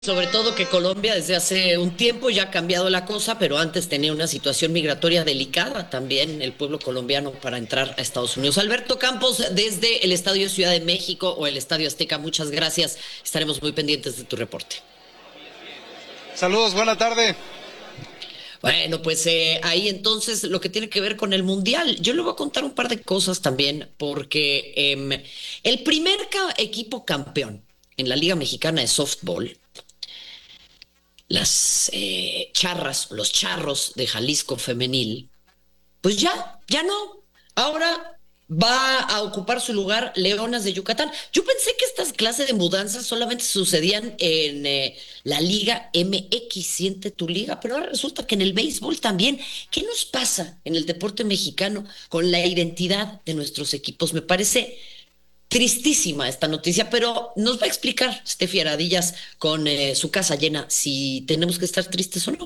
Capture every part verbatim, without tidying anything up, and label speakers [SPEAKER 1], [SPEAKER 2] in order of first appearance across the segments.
[SPEAKER 1] Sobre todo que Colombia desde hace un tiempo ya ha cambiado la cosa, pero antes tenía una situación migratoria delicada también el pueblo colombiano para entrar a Estados Unidos. Alberto Campos, desde el Estadio Ciudad de México o el Estadio Azteca, muchas gracias. Estaremos muy pendientes de tu reporte.
[SPEAKER 2] Saludos, buena tarde.
[SPEAKER 1] Bueno, pues eh, ahí entonces lo que tiene que ver con el Mundial. Yo le voy a contar un par de cosas también, porque eh, el primer ca- equipo campeón en la Liga Mexicana de Softball, las eh, charras, los charros de Jalisco femenil, pues ya, ya no. Ahora va a ocupar su lugar Leonas de Yucatán. Yo pensé que estas clases de mudanzas solamente sucedían en eh, la Liga M X, siente tu liga, pero ahora resulta que en el béisbol también. ¿Qué nos pasa en el deporte mexicano con la identidad de nuestros equipos? Me parece tristísima esta noticia, pero nos va a explicar Steffi Aradillas con eh, su casa llena si tenemos que estar tristes o no.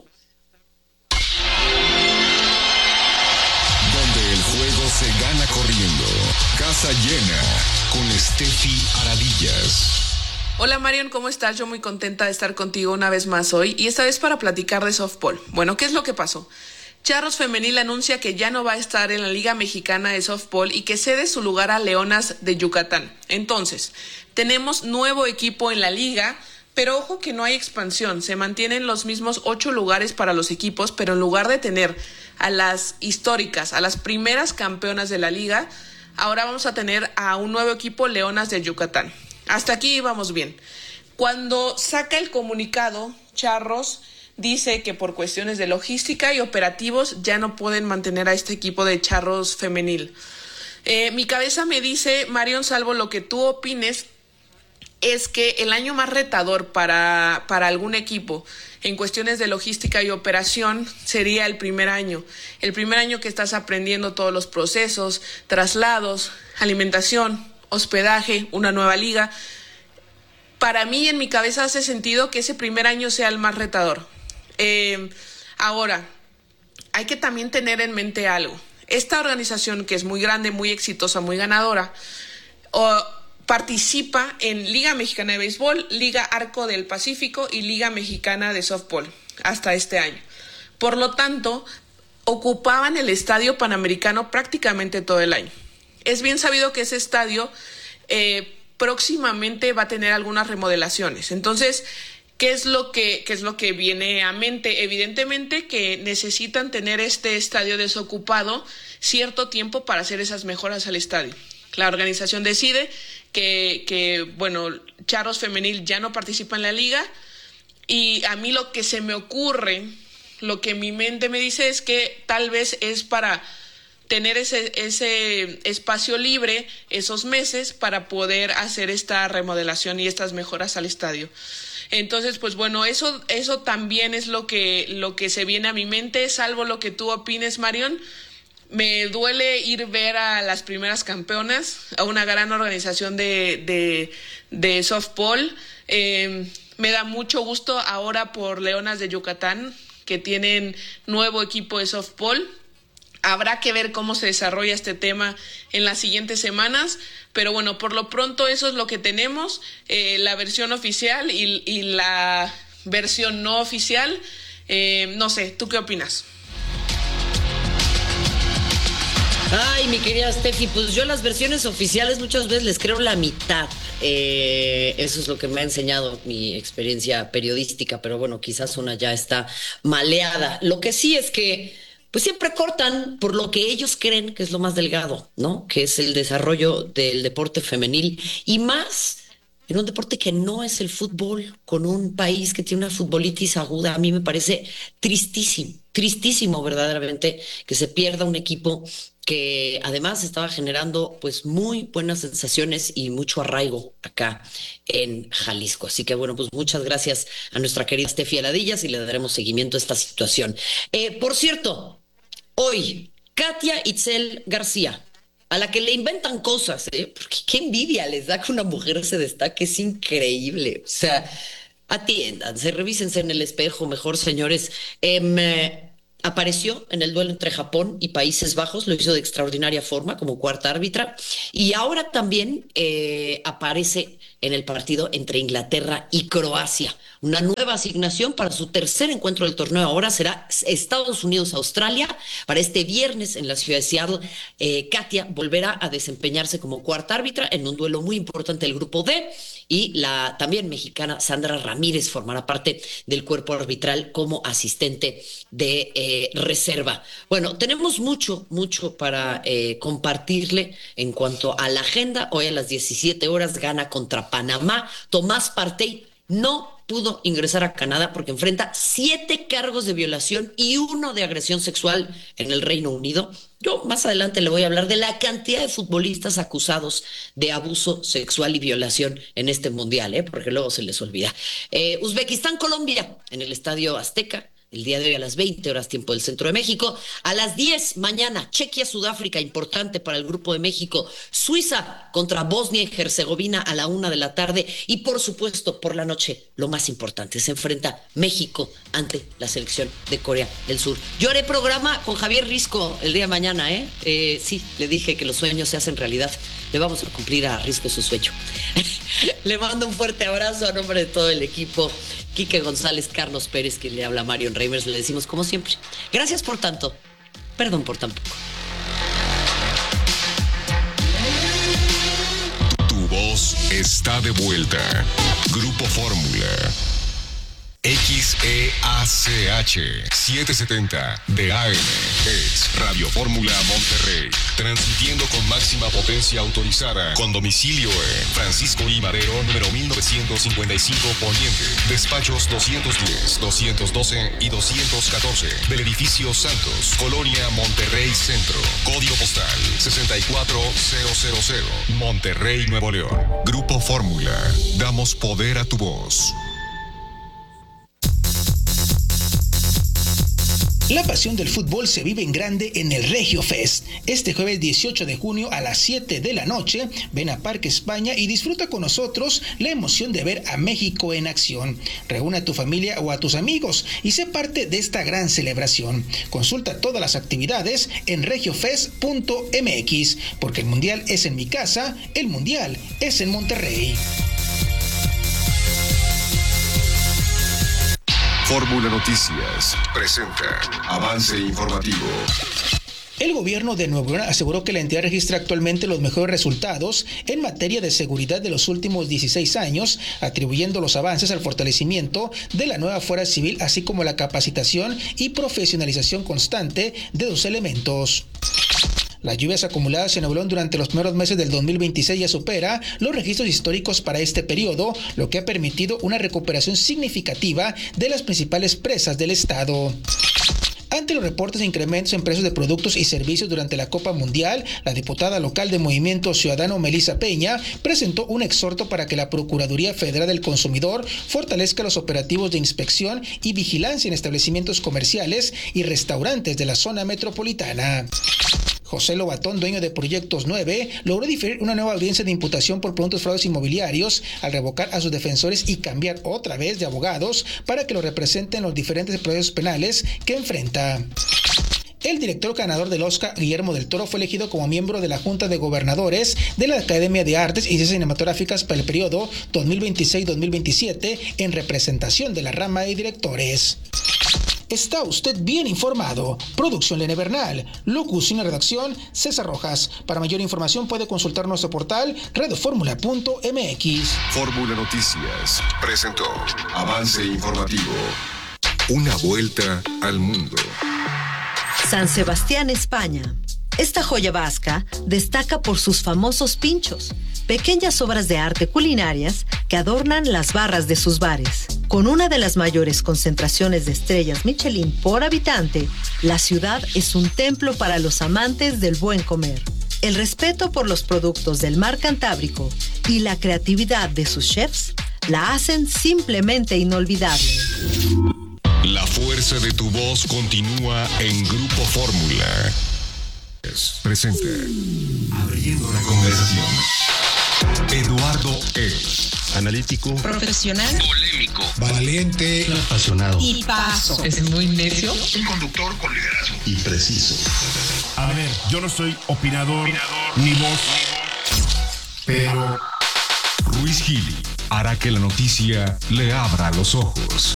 [SPEAKER 3] Donde el juego se gana corriendo. Casa llena con Steffi Aradillas.
[SPEAKER 4] Hola Marion, ¿cómo estás? Yo muy contenta de estar contigo una vez más hoy y esta vez para platicar de softball. Bueno, ¿qué es lo que pasó? Charros Femenil anuncia que ya no va a estar en la Liga Mexicana de Softball y que cede su lugar a Leonas de Yucatán. Entonces, tenemos nuevo equipo en la liga, pero ojo que no hay expansión. Se mantienen los mismos ocho lugares para los equipos, pero en lugar de tener a las históricas, a las primeras campeonas de la liga, ahora vamos a tener a un nuevo equipo, Leonas de Yucatán. Hasta aquí íbamos bien. Cuando saca el comunicado, Charros dice que por cuestiones de logística y operativos ya no pueden mantener a este equipo de charros femenil. Eh, mi cabeza me dice, Marion, salvo lo que tú opines, es que el año más retador para, para algún equipo en cuestiones de logística y operación sería el primer año. El primer año que estás aprendiendo todos los procesos, traslados, alimentación, hospedaje, una nueva liga. Para mí, en mi cabeza hace sentido que ese primer año sea el más retador. Eh, ahora, hay que también tener en mente algo. Esta organización, que es muy grande, muy exitosa, muy ganadora, o, participa en Liga Mexicana de Béisbol, Liga Arco del Pacífico y Liga Mexicana de Softball hasta este año. Por lo tanto, ocupaban el Estadio Panamericano prácticamente todo el año. Es bien sabido que ese estadio eh, próximamente va a tener algunas remodelaciones. Entonces, ¿Qué es lo que, qué es lo que viene a mente? Evidentemente que necesitan tener este estadio desocupado cierto tiempo para hacer esas mejoras al estadio. La organización decide que, que bueno, Charros Femenil ya no participa en la liga y a mí lo que se me ocurre, lo que mi mente me dice es que tal vez es para tener ese, ese espacio libre, esos meses, para poder hacer esta remodelación y estas mejoras al estadio. Entonces, pues bueno, eso, eso también es lo que, lo que se viene a mi mente, salvo lo que tú opines, Marion. Me duele ir ver a las primeras campeonas, a una gran organización de, de, de softball. Eh, me da mucho gusto ahora por Leonas de Yucatán, que tienen nuevo equipo de softball. Habrá que ver cómo se desarrolla este tema en las siguientes semanas, pero bueno, por lo pronto eso es lo que tenemos, eh, la versión oficial y, y la versión no oficial. Eh, no sé, ¿tú qué opinas?
[SPEAKER 1] Ay, mi querida Steffi, pues yo las versiones oficiales muchas veces les creo la mitad. Eh, eso es lo que me ha enseñado mi experiencia periodística, pero bueno, quizás una ya está maleada. Lo que sí es que pues siempre cortan por lo que ellos creen que es lo más delgado, ¿no? Que es el desarrollo del deporte femenil y más en un deporte que no es el fútbol, con un país que tiene una futbolitis aguda. A mí me parece tristísimo, tristísimo verdaderamente que se pierda un equipo que además estaba generando pues muy buenas sensaciones y mucho arraigo acá en Jalisco. Así que bueno, pues muchas gracias a nuestra querida Steffi Aladillas y le daremos seguimiento a esta situación. Eh, por cierto, hoy, Katia Itzel García, a la que le inventan cosas, ¿eh? Porque qué envidia les da que una mujer se destaque, es increíble. O sea, atiéndanse, revísense en el espejo, mejor, señores. Eh, apareció en el duelo entre Japón y Países Bajos, lo hizo de extraordinaria forma como cuarta árbitra, y ahora también eh, aparece en el partido entre Inglaterra y Croacia. Una nueva asignación para su tercer encuentro del torneo. Ahora será Estados Unidos-Australia para este viernes en la ciudad de Seattle. Eh, Katia volverá a desempeñarse como cuarta árbitra en un duelo muy importante del grupo D, y la también mexicana Sandra Ramírez formará parte del cuerpo arbitral como asistente de eh, reserva. Bueno, tenemos mucho, mucho para eh, compartirle en cuanto a la agenda. Hoy a las diecisiete horas gana contra Panamá. Tomás Partey no pudo ingresar a Canadá porque enfrenta siete cargos de violación y uno de agresión sexual en el Reino Unido. Yo más adelante le voy a hablar de la cantidad de futbolistas acusados de abuso sexual y violación en este mundial, ¿eh? Porque luego se les olvida. Eh, Uzbekistán-Colombia en el Estadio Azteca. El día de hoy a las veinte horas, tiempo del Centro de México. A las diez mañana, Chequia-Sudáfrica, importante para el Grupo de México. Suiza contra Bosnia y Herzegovina a la una de la tarde. Y por supuesto, por la noche, lo más importante, se enfrenta México ante la selección de Corea del Sur. Yo haré programa con Javier Risco el día de mañana, ¿eh? eh sí, le dije que los sueños se hacen realidad. Le vamos a cumplir a Risco su sueño. Le mando un fuerte abrazo a nombre de todo el equipo. Quique González, Carlos Pérez, quien le habla a Marion Reimers, le decimos como siempre, gracias por tanto, perdón por tan poco.
[SPEAKER 3] Tu voz está de vuelta. Grupo Fórmula. X E A C H setecientos setenta de A M es Radio Fórmula Monterrey, transmitiendo con máxima potencia autorizada, con domicilio en Francisco I. Madero, número mil novecientos cincuenta y cinco Poniente, despachos doscientos diez, doscientos doce y doscientos catorce, del edificio Santos, Colonia Monterrey Centro, código postal sesenta y cuatro mil, Monterrey, Nuevo León. Grupo Fórmula, damos poder a tu voz.
[SPEAKER 5] La pasión del fútbol se vive en grande en el Regio Fest. Este jueves dieciocho de junio a las siete de la noche, ven a Parque España y disfruta con nosotros la emoción de ver a México en acción. Reúne a tu familia o a tus amigos y sé parte de esta gran celebración. Consulta todas las actividades en regiofest punto m x, porque el Mundial es en mi casa, el Mundial es en Monterrey.
[SPEAKER 3] Fórmula Noticias presenta avance informativo.
[SPEAKER 5] El gobierno de Nuevo León aseguró que la entidad registra actualmente los mejores resultados en materia de seguridad de los últimos dieciséis años, atribuyendo los avances al fortalecimiento de la nueva fuerza civil, así como la capacitación y profesionalización constante de sus elementos. Las lluvias acumuladas en Nuevo León durante los primeros meses del dos mil veintiséis ya supera los registros históricos para este periodo, lo que ha permitido una recuperación significativa de las principales presas del estado. Ante los reportes de incrementos en precios de productos y servicios durante la Copa Mundial, la diputada local de Movimiento Ciudadano Melissa Peña presentó un exhorto para que la Procuraduría Federal del Consumidor fortalezca los operativos de inspección y vigilancia en establecimientos comerciales y restaurantes de la zona metropolitana. José Lobatón, dueño de Proyectos nueve, logró diferir una nueva audiencia de imputación por presuntos fraudes inmobiliarios al revocar a sus defensores y cambiar otra vez de abogados para que lo representen en los diferentes procesos penales que enfrenta. El director ganador del Oscar, Guillermo del Toro, fue elegido como miembro de la Junta de Gobernadores de la Academia de Artes y Ciencias Cinematográficas para el periodo dos mil veintiséis a dos mil veintisiete en representación de la rama de directores. Está usted bien informado. Producción Lene Bernal. Locución y redacción César Rojas. Para mayor información puede consultar nuestro portal radioformula punto m x.
[SPEAKER 3] Fórmula Noticias presentó avance informativo. Una vuelta al mundo.
[SPEAKER 6] San Sebastián, España. Esta joya vasca destaca por sus famosos pinchos, pequeñas obras de arte culinarias que adornan las barras de sus bares. Con una de las mayores concentraciones de estrellas Michelin por habitante, la ciudad es un templo para los amantes del buen comer. El respeto por los productos del mar Cantábrico y la creatividad de sus chefs la hacen simplemente inolvidable.
[SPEAKER 3] La fuerza de tu voz continúa en Grupo Fórmula. Presenta Abriendo la conversación. Eduardo Es.
[SPEAKER 7] Analítico,
[SPEAKER 8] profesional,
[SPEAKER 3] polémico,
[SPEAKER 7] valiente,
[SPEAKER 8] apasionado y paso.
[SPEAKER 9] Es muy necio.
[SPEAKER 3] Un conductor con liderazgo
[SPEAKER 7] y preciso.
[SPEAKER 10] A ver, yo no soy opinador, opinador ni voz, pero
[SPEAKER 3] Ruiz Gili hará que la noticia le abra los ojos.